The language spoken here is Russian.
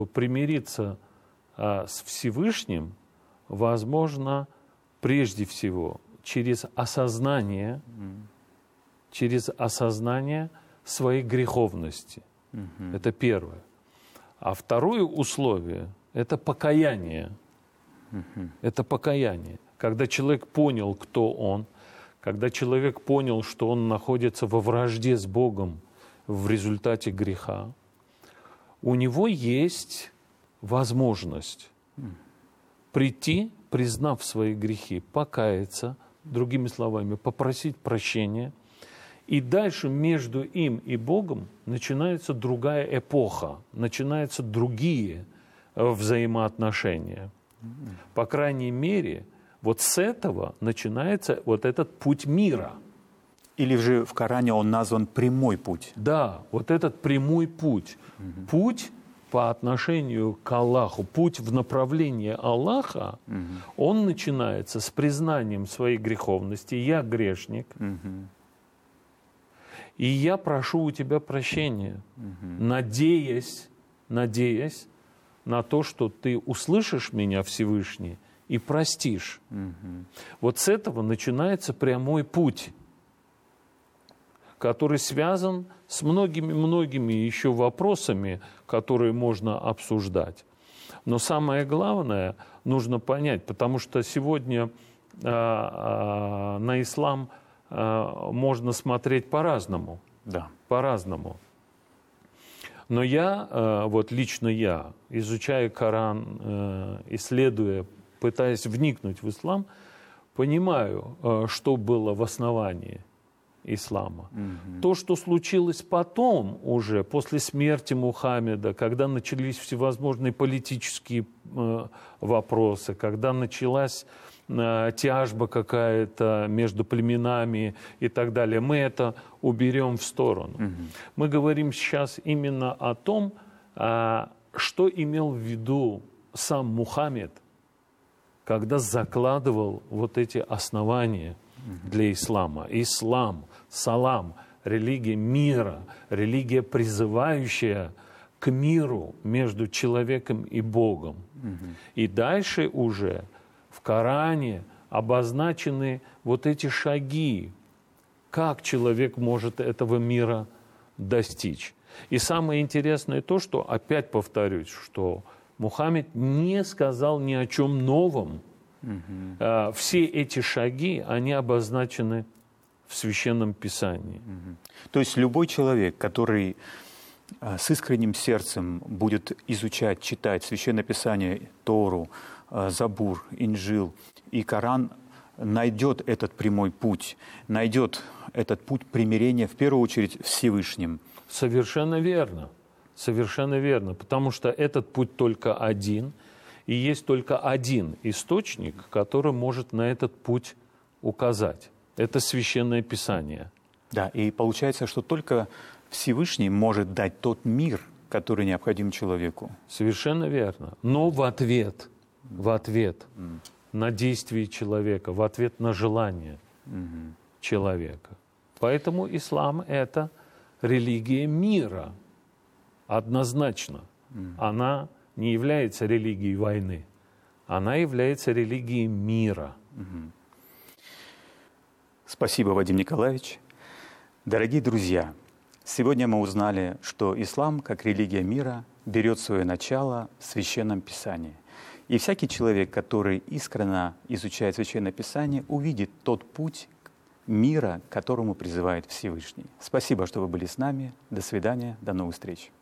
Примириться с Всевышним возможно прежде всего через осознание своей греховности. Это первое. А второе условие – это покаяние. Это покаяние. Когда человек понял, кто он, когда человек понял, что он находится во вражде с Богом в результате греха, у него есть возможность прийти, признав свои грехи, покаяться, другими словами, попросить прощения, и дальше между им и Богом начинается другая эпоха, начинаются другие взаимоотношения. По крайней мере, вот с этого начинается вот этот путь мира. Или же в Коране он назван прямой путь. Да, вот этот прямой путь. Путь по отношению к Аллаху, путь в направлении Аллаха, он начинается с признанием своей греховности. Я грешник, и я прошу у тебя прощения, надеясь на то, что ты услышишь меня, Всевышний, и простишь. Вот с этого начинается прямой путь, который связан с многими еще вопросами, которые можно обсуждать. Но самое главное нужно понять, потому что сегодня на ислам можно смотреть по-разному. Да. По-разному. Но лично я, изучая Коран, исследуя, пытаясь вникнуть в ислам, понимаю, что было в основании ислама. То, что случилось потом уже, после смерти Мухаммеда, когда начались всевозможные политические вопросы, когда началась тяжба какая-то между племенами и так далее, мы это уберем в сторону. Мы говорим сейчас именно о том, что имел в виду сам Мухаммед, когда закладывал вот эти основания для ислама. Ислам, салам, религия мира, религия, призывающая к миру между человеком и Богом. И дальше уже в Коране обозначены вот эти шаги, как человек может этого мира достичь. И самое интересное то, что, опять повторюсь, что Мухаммед не сказал ни о чем новом. Все эти шаги, они обозначены в Священном Писании. То есть любой человек, который с искренним сердцем будет изучать, читать Священное Писание, Тору, Забур, Инжил и Коран, найдет этот прямой путь, найдет этот путь примирения, в первую очередь, Всевышним. Совершенно верно. Совершенно верно. Потому что этот путь только один, и есть только один источник, который может на этот путь указать. Это Священное Писание. Да, и получается, что только Всевышний может дать тот мир, который необходим человеку. Совершенно верно. Но в ответ на действие человека, в ответ на желание человека. Поэтому ислам – это религия мира. Однозначно. Она не является религией войны. Она является религией мира. Спасибо, Вадим Николаевич. Дорогие друзья, сегодня мы узнали, что ислам, как религия мира, берет свое начало в Священном Писании. И всякий человек, который искренне изучает Священное Писание, увидит тот путь мира, к которому призывает Всевышний. Спасибо, что вы были с нами. До свидания, до новых встреч.